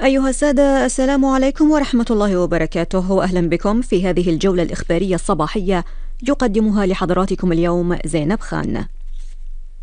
أيها السادة، السلام عليكم ورحمة الله وبركاته، وأهلا بكم في هذه الجولة الإخبارية الصباحية يقدمها لحضراتكم اليوم زينب خان.